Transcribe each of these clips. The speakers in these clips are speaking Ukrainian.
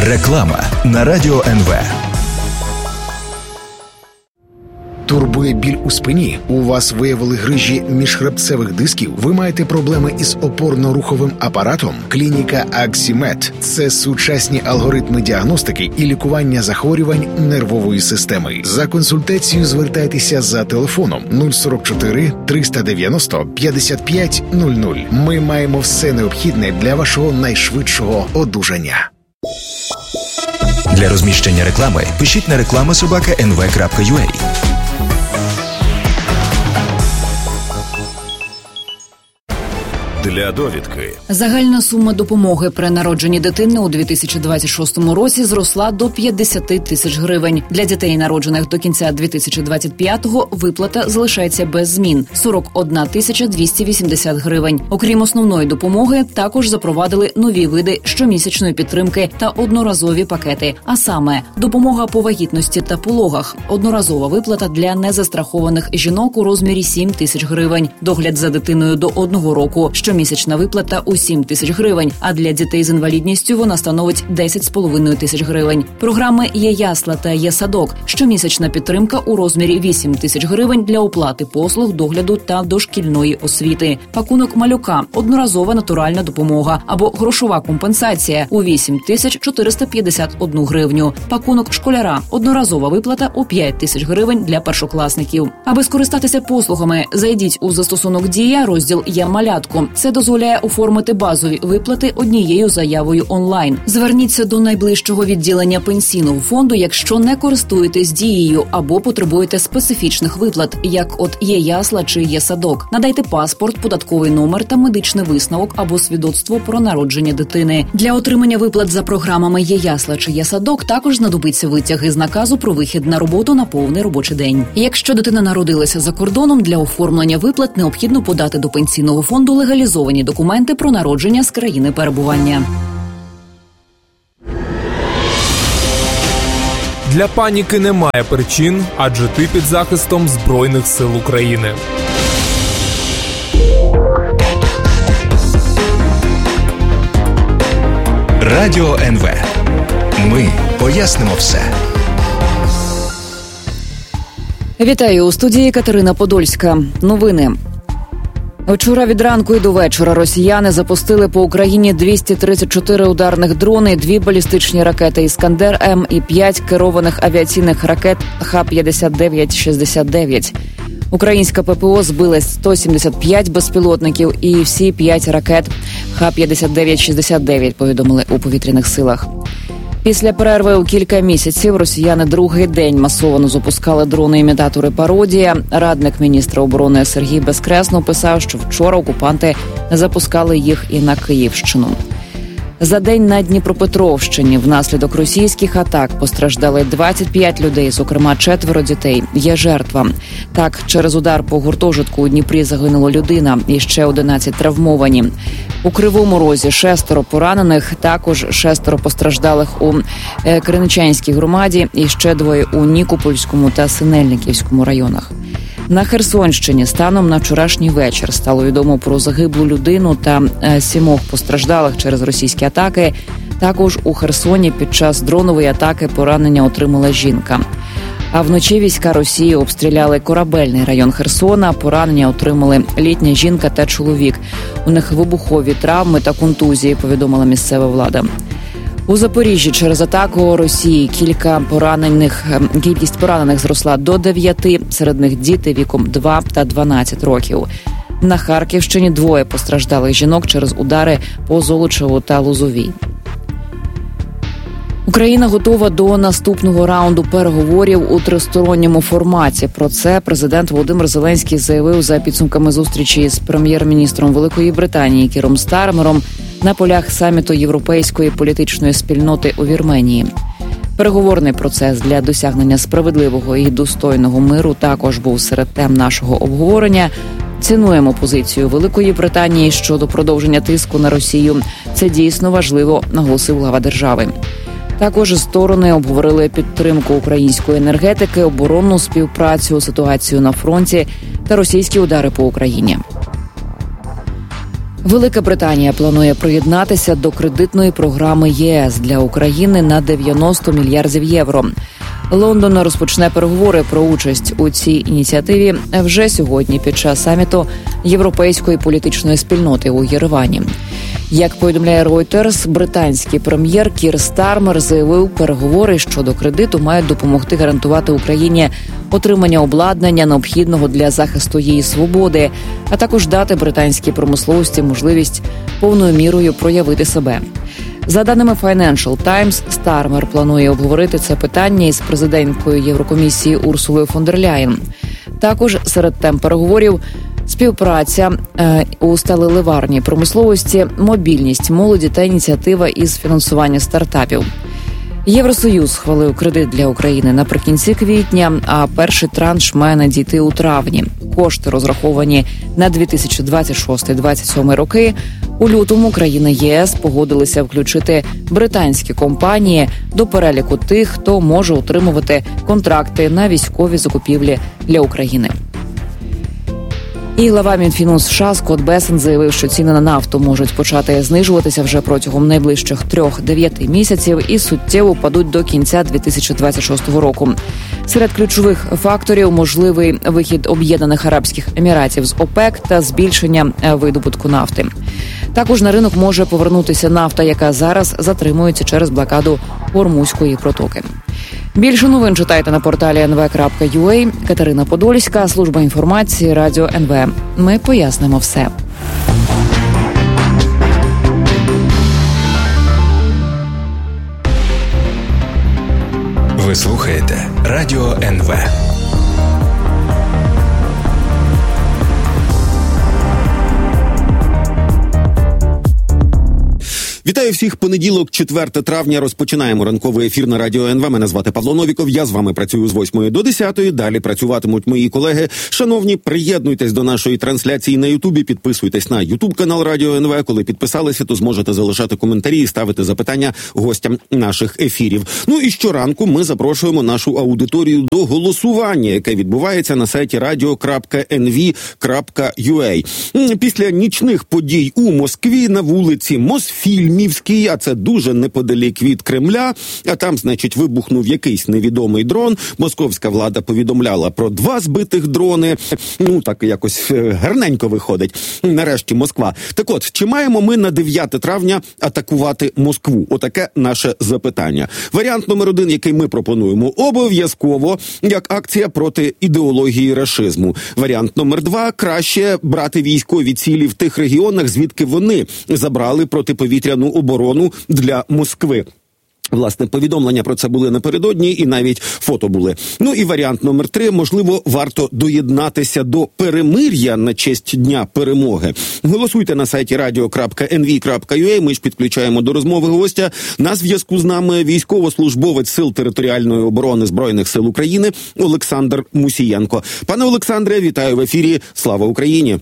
Реклама на Радіо НВ. Турбує біль у спині? У вас виявили грижі міжхребцевих дисків? Ви маєте проблеми із опорно-руховим апаратом? Клініка Аксімед – це сучасні алгоритми діагностики і лікування захворювань нервової системи. За консультацією звертайтеся за телефоном 044 390 55 00. Ми маємо все необхідне для вашого найшвидшого одужання. Для розміщення реклами пишіть на reklama@nv.ua. Для довідки. Загальна сума допомоги при народженні дитини у 2026 році зросла до 50 тисяч гривень. Для дітей, народжених до кінця 2025-го, виплата залишається без змін – 41 тисяча 280 гривень. Окрім основної допомоги, також запровадили нові види щомісячної підтримки та одноразові пакети. А саме, допомога по вагітності та пологах, одноразова виплата для незастрахованих жінок у розмірі 7 тисяч гривень, догляд за дитиною до 1 року, щомісячна виплата у 7 тисяч гривень, а для дітей з інвалідністю вона становить 10,5 тисяч гривень. Програми «Є ясла» та «Є садок», щомісячна підтримка у розмірі 8 тисяч гривень для оплати послуг, догляду та дошкільної освіти. Пакунок малюка – одноразова натуральна допомога або грошова компенсація у 8 тисяч 451 гривню. Пакунок школяра – одноразова виплата у 5 тисяч гривень для першокласників. Аби скористатися послугами, зайдіть у застосунок «Дія», розділ «Я малятко». Це дозволяє оформити базові виплати однією заявою онлайн. Зверніться до найближчого відділення пенсійного фонду, якщо не користуєтесь Дією або потребуєте специфічних виплат, як от «Є ясла» чи «Є садок». Надайте паспорт, податковий номер та медичний висновок або свідоцтво про народження дитини. Для отримання виплат за програмами «Є ясла» чи «Є садок» також знадобиться витяг із наказу про вихід на роботу на повний робочий день. Якщо дитина народилася за кордоном, для оформлення виплат необхідно подати до пенсійного фонду легалізовані документи про народження з країни перебування. Для паніки немає причин, адже ти під захистом Збройних сил України. Радіо НВ. Ми пояснимо все. Вітаю, у студії Катерина Подольська. Новини. Вчора від ранку і до вечора росіяни запустили по Україні 234 ударних дрони, 2 балістичні ракети «Іскандер-М» і 5 керованих авіаційних ракет Х-59-69. Українська ППО збила 175 безпілотників і всі 5 ракет Х-59-69, повідомили у повітряних силах. Після перерви у кілька місяців росіяни другий день масово запускали дрони-імітатори «Пародія». Радник міністра оборони Сергій Безкреснов писав, що вчора окупанти запускали їх і на Київщину. За день на Дніпропетровщині внаслідок російських атак постраждали 25 людей, зокрема 4 дітей. Є жертва. Так, через удар по гуртожитку у Дніпрі загинула людина і ще 11 травмовані. У Кривому Розі 6 поранених, також 6 постраждалих у Криничанській громаді і ще 2 у Нікопольському та Синельниківському районах. На Херсонщині станом на вчорашній вечір стало відомо про загиблу людину та 7 постраждалих через російські атаки. Також у Херсоні під час дронової атаки поранення отримала жінка. А вночі війська Росії обстріляли корабельний район Херсона. Поранення отримали літня жінка та чоловік. У них вибухові травми та контузії, повідомила місцева влада. У Запоріжжі через атаку Росії кількість поранених зросла до 9, серед них діти віком 2 та 12 років. На Харківщині 2 постраждалих жінок через удари по Золочеву та Лозовій. Україна готова до наступного раунду переговорів у тристоронньому форматі. Про це президент Володимир Зеленський заявив за підсумками зустрічі з прем'єр-міністром Великої Британії Кіром Стармером на полях саміту Європейської політичної спільноти у Вірменії. Переговорний процес для досягнення справедливого і достойного миру також був серед тем нашого обговорення. Цінуємо позицію Великої Британії щодо продовження тиску на Росію. Це дійсно важливо, наголосив глава держави. Також сторони обговорили підтримку української енергетики, оборонну співпрацю, ситуацію на фронті та російські удари по Україні. Велика Британія планує приєднатися до кредитної програми ЄС для України на 90 мільярдів євро. Лондон розпочне переговори про участь у цій ініціативі вже сьогодні під час саміту Європейської політичної спільноти у Єревані. Як повідомляє Reuters, британський прем'єр Кір Стармер заявив, переговори щодо кредиту мають допомогти гарантувати Україні отримання обладнання, необхідного для захисту її свободи, а також дати британській промисловості можливість повною мірою проявити себе. За даними Financial Times, Стармер планує обговорити це питання із президенткою Єврокомісії Урсулою фон дер Ляєн. Також серед тем переговорів співпраця у сталеливарній промисловості, мобільність молоді та ініціатива із фінансування стартапів. Євросоюз схвалив кредит для України наприкінці квітня, а перший транш має надійти у травні. Кошти розраховані на 2026-2027 роки. У лютому країни ЄС погодилися включити британські компанії до переліку тих, хто може отримувати контракти на військові закупівлі для України. І глава Мінфіну США Скотт Бессент заявив, що ціни на нафту можуть почати знижуватися вже протягом найближчих 3-9 місяців і суттєво впадуть до кінця 2026 року. Серед ключових факторів – можливий вихід Об'єднаних Арабських Еміратів з ОПЕК та збільшення видобутку нафти. Також на ринок може повернутися нафта, яка зараз затримується через блокаду Ормузької протоки. Більше новин читайте на порталі nv.ua. Катерина Подольська, служба інформації, Радіо НВ. Ми пояснимо все. Ви слухаєте Радіо НВ. Вітаю всіх. Понеділок, 4 травня. Розпочинаємо ранковий ефір на Радіо НВ. Мене звати Павло Новіков. Я з вами працюю з 8 до 10. Далі працюватимуть мої колеги. Шановні, приєднуйтесь до нашої трансляції на Ютубі. Підписуйтесь на Ютуб-канал Радіо НВ. Коли підписалися, то зможете залишати коментарі і ставити запитання гостям наших ефірів. Ну і щоранку ми запрошуємо нашу аудиторію до голосування, яке відбувається на сайті radio.nv.ua. Після нічних подій у Москві на вулиці Мосфільмівській, а це дуже неподалік від Кремля, а там, значить, вибухнув якийсь невідомий дрон. Московська влада повідомляла про 2 збитих дрони. Ну, так якось гарненько виходить. Нарешті Москва. Так от, чи маємо ми на 9 травня атакувати Москву? Отаке наше запитання. Варіант номер 1, який ми пропонуємо, обов'язково як акція проти ідеології рашизму. Варіант номер 2, краще брати військові цілі в тих регіонах, звідки вони забрали протиповітряну оборону для Москви. Власне, повідомлення про це були напередодні і навіть фото були. Ну і варіант номер 3, можливо, варто доєднатися до перемир'я на честь Дня Перемоги. Голосуйте на сайті radio.nv.ua, ми ж підключаємо до розмови гостя. На зв'язку з нами військовослужбовець Сил територіальної оборони Збройних сил України Олександр Мусієнко. Пане Олександре, вітаю в ефірі. Слава Україні!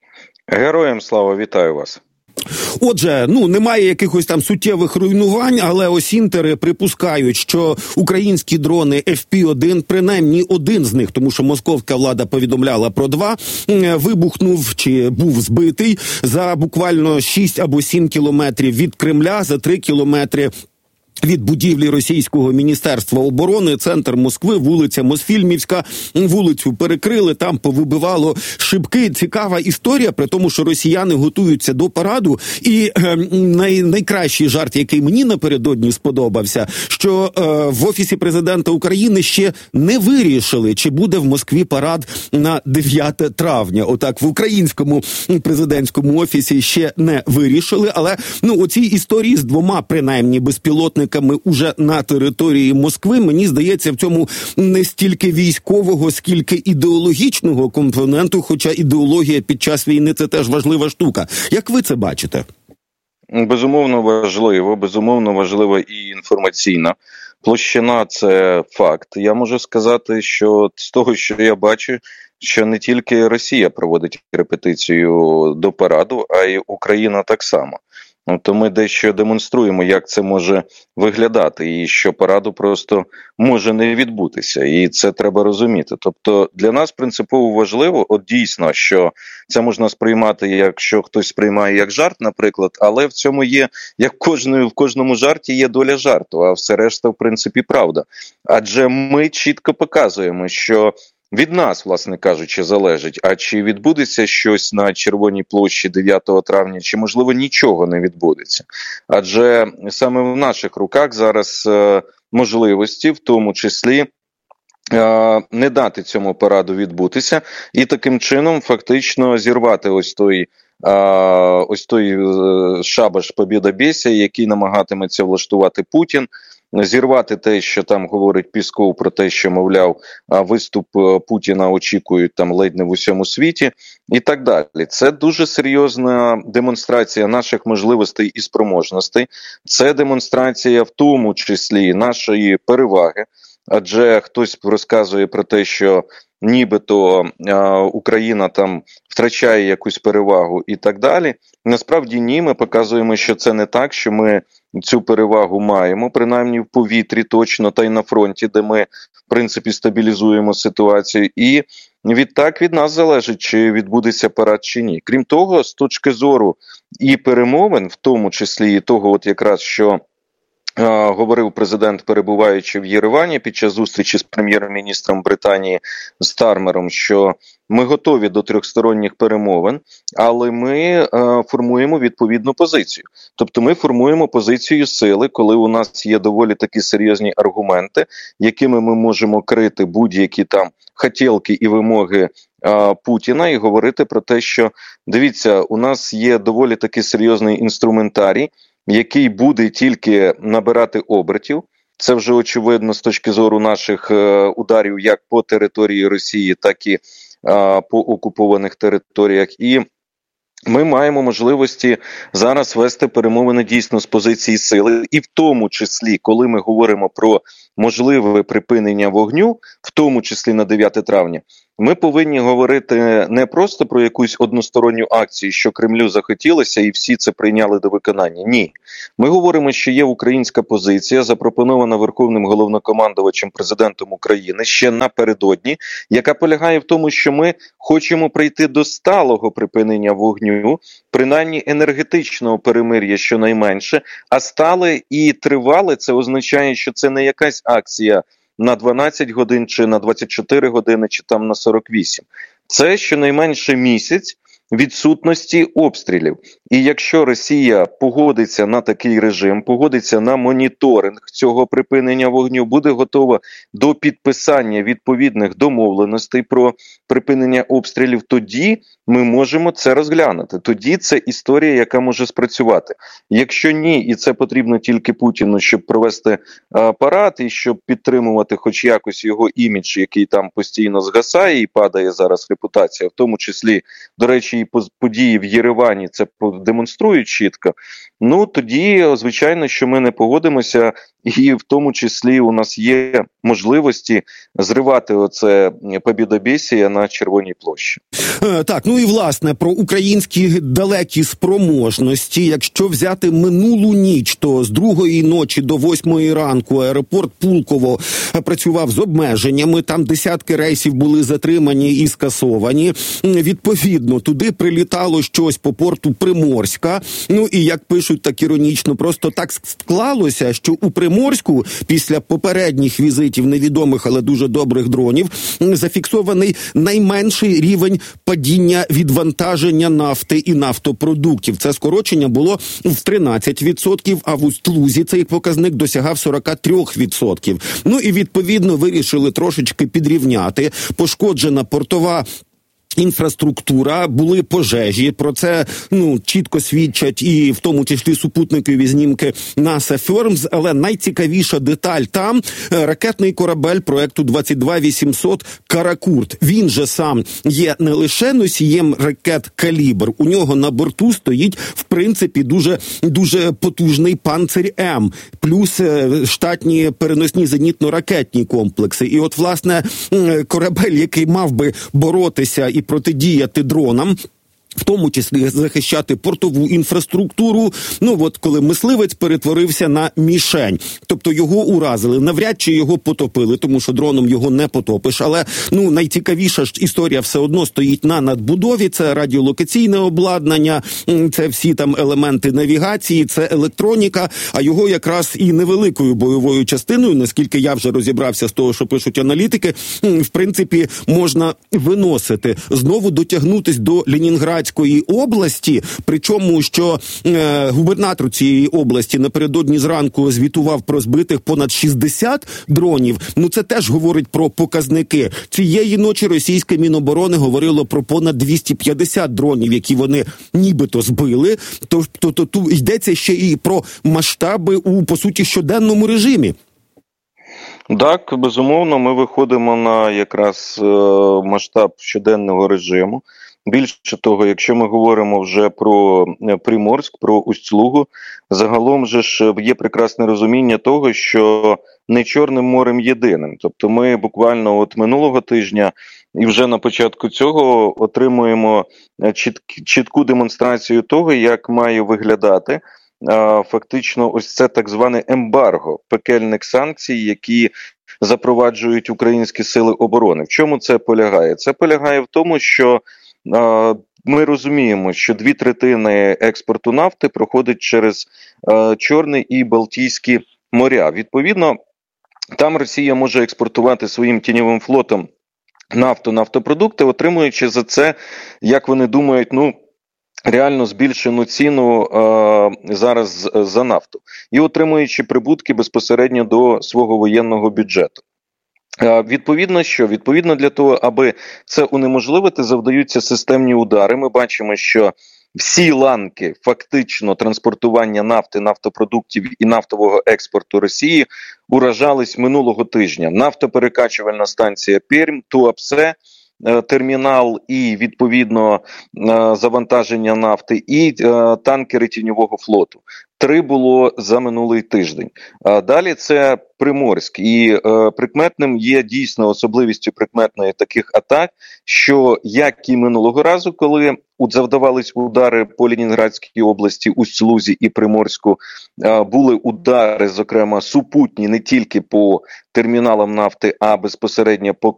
Героям слава, вітаю вас. Отже, немає якихось там суттєвих руйнувань, але осінтери припускають, що українські дрони FP-1, принаймні один з них, тому що московська влада повідомляла про 2, вибухнув чи був збитий за буквально 6 або 7 кілометрів від Кремля, за 3 кілометри від будівлі Російського Міністерства оборони, центр Москви, вулиця Мосфільмівська, вулицю перекрили, там повибивало шибки. Цікава історія, при тому, що росіяни готуються до параду. І найкращий жарт, який мені напередодні сподобався, що в Офісі президента України ще не вирішили, чи буде в Москві парад на 9 травня. Отак, в українському президентському офісі ще не вирішили, але оці історії з 2, принаймні, безпілотниками уже на території Москви, мені здається, в цьому не стільки військового, скільки ідеологічного компоненту, хоча ідеологія під час війни – це теж важлива штука. Як ви це бачите? Безумовно важливо і інформаційна площина – це факт. Я можу сказати, що з того, що я бачу, що не тільки Росія проводить репетицію до параду, а й Україна так само. то ми дещо демонструємо, як це може виглядати, і що параду просто може не відбутися, і це треба розуміти. Тобто для нас принципово важливо, дійсно, що це можна сприймати, якщо хтось сприймає як жарт, наприклад, але в цьому є, як в кожному жарті є доля жарту, а все решта, в принципі, правда. Адже ми чітко показуємо, що від нас, власне кажучи, залежить, а чи відбудеться щось на Червоній площі 9 травня, чи, можливо, нічого не відбудеться. Адже саме в наших руках зараз можливості, в тому числі, не дати цьому параду відбутися і таким чином фактично зірвати ось той шабаш побєдобєсія, який намагатиметься влаштувати Путін, зірвати те, що там говорить Пісков про те, що, мовляв, виступ Путіна очікують там ледь не в усьому світі і так далі. Це дуже серйозна демонстрація наших можливостей і спроможностей. Це демонстрація в тому числі нашої переваги, адже хтось розказує про те, що нібито Україна там втрачає якусь перевагу і так далі. Насправді ні, ми показуємо, що це не так, що ми цю перевагу маємо, принаймні в повітрі точно, та й на фронті, де ми, в принципі, стабілізуємо ситуацію. І відтак від нас залежить, чи відбудеться парад чи ні. Крім того, з точки зору і перемовин, в тому числі і того, от якраз, що говорив президент, перебуваючи в Єревані під час зустрічі з прем'єр-міністром Британії Стармером, що ми готові до трьохсторонніх перемовин, але ми формуємо відповідну позицію. Тобто ми формуємо позицію сили, коли у нас є доволі такі серйозні аргументи, якими ми можемо крити будь-які там хотєлки і вимоги Путіна і говорити про те, що, дивіться, у нас є доволі таки серйозний інструментарій, який буде тільки набирати обертів. Це вже очевидно з точки зору наших ударів як по території Росії, так і по окупованих територіях. І ми маємо можливості зараз вести перемовини дійсно з позиції сили. І в тому числі, коли ми говоримо про можливе припинення вогню, в тому числі на 9 травня, ми повинні говорити не просто про якусь односторонню акцію, що Кремлю захотілося і всі це прийняли до виконання. Ні. Ми говоримо, що є українська позиція, запропонована Верховним Головнокомандувачем Президентом України ще напередодні, яка полягає в тому, що ми хочемо прийти до сталого припинення вогню, принаймні енергетичного перемир'я щонайменше, а стале і тривале це означає, що це не якась акція на 12 годин, чи на 24 години, чи там на 48. Це щонайменше місяць відсутності обстрілів. І якщо Росія погодиться на такий режим, погодиться на моніторинг цього припинення вогню, буде готова до підписання відповідних домовленостей про припинення обстрілів, тоді ми можемо це розглянути. Тоді це історія, яка може спрацювати. Якщо ні, і це потрібно тільки Путіну, щоб провести парад і щоб підтримувати хоч якось його імідж, який там постійно згасає і падає зараз репутація, в тому числі, до речі, і події в Єревані це демонструють чітко, тоді, звичайно, що ми не погодимося, і в тому числі у нас є можливості зривати оце побєдобєсія на Червоній площі. Так, і власне про українські далекі спроможності. Якщо взяти минулу ніч, то з 2-ї ночі до 8-ї ранку аеропорт Пулково працював з обмеженнями, там десятки рейсів були затримані і скасовані. Відповідно, туди прилітало щось по порту Приморська. І як пишуть так іронічно, просто так склалося, що у Приморську після попередніх візитів невідомих, але дуже добрих дронів зафіксований найменший рівень падіння відвантаження нафти і нафтопродуктів. Це скорочення було в 13%, а в Усть-Лузі цей показник досягав 43%. І відповідно вирішили трошечки підрівняти. Пошкоджена портова інфраструктура, були пожежі, про це чітко свідчать і в тому числі супутникові знімки NASA Firms, але найцікавіша деталь там ракетний корабель проекту 22800 «Каракурт». Він же сам є не лише носієм ракет «Калібр», у нього на борту стоїть в принципі дуже потужний «Панцирь-М», плюс штатні переносні зенітно-ракетні комплекси. І от власне корабель, який мав би боротися і протидіяти дронам, в тому числі захищати портову інфраструктуру. Ну от коли мисливець перетворився на мішень, тобто його уразили, навряд чи його потопили, тому що дроном його не потопиш. Але найцікавіша ж історія все одно стоїть на надбудові. Це радіолокаційне обладнання, це всі там елементи навігації, це електроніка, а його якраз і невеликою бойовою частиною, наскільки я вже розібрався з того, що пишуть аналітики, в принципі, можна виносити. Знову дотягнутись до Ленінградської області, причому, що губернатор цієї області напередодні зранку звітував про збитих понад 60 дронів. Це теж говорить про показники. Цієї ночі російське Міноборони говорило про понад 250 дронів, які вони нібито збили. Тобто тут йдеться ще і про масштаби у, по суті, щоденному режимі. Так, безумовно, ми виходимо на якраз масштаб щоденного режиму. Більше того, якщо ми говоримо вже про Приморськ, про Усть-Лугу, загалом же ж є прекрасне розуміння того, що не Чорним морем єдиним. Тобто ми буквально от минулого тижня і вже на початку цього отримуємо чітку демонстрацію того, як має виглядати фактично ось це так зване ембарго пекельних санкцій, які запроваджують українські сили оборони. В чому це полягає? Це полягає в тому, що ми розуміємо, що 2/3 експорту нафти проходить через Чорне і Балтійські моря. Відповідно, там Росія може експортувати своїм тіньовим флотом нафтопродукти, отримуючи за це, як вони думають, реально збільшену ціну зараз за нафту. І отримуючи прибутки безпосередньо до свого воєнного бюджету. Відповідно, що? Відповідно для того, аби це унеможливити, завдаються системні удари. Ми бачимо, що всі ланки фактично транспортування нафти, нафтопродуктів і нафтового експорту Росії уражались минулого тижня. Нафтоперекачувальна станція Пермь, Туапсе, термінал і, відповідно, завантаження нафти, і танкери тіньового флоту. 3 було за минулий тиждень. Далі це Приморськ. І прикметним є дійсно особливістю прикметної таких атак, що як і минулого разу, коли завдавались удари по Ленінградській області, Усть-Лузі і Приморську, були удари, зокрема, супутні не тільки по терміналам нафти, а безпосередньо по